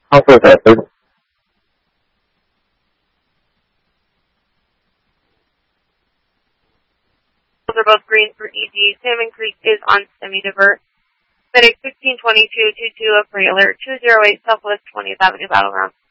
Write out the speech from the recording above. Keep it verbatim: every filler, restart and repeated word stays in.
Alpha Vector. Those are both green for E D. Salmon Creek is on semi-divert. FedEx sixteen twenty-two, two two up for alert, two zero eight Southwest twentieth Avenue Battleground.